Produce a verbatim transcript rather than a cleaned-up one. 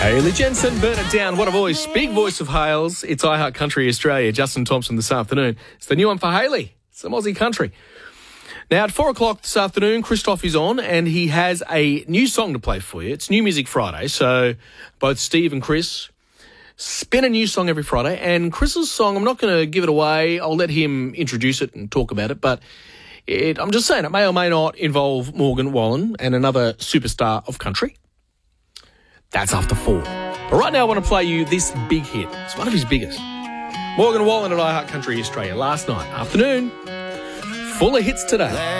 Hayley Jensen, Burn It Down. What a voice. Big voice of Hales. It's iHeart Country Australia. Justin Thompson this afternoon. It's the new one for Hayley. Some Aussie country. Now, at four o'clock this afternoon, Christoph is on and he has a new song to play for you. It's New Music Friday, so both Steve and Chris spin a new song every Friday. And Chris's song, I'm not going to give it away. I'll let him introduce it and talk about it. But it, I'm just saying it may or may not involve Morgan Wallen and another superstar of country. That's after four. But right now I want to play you this big hit. It's one of his biggest. Morgan Wallen at iHeart Country Australia last night afternoon. Full of hits today.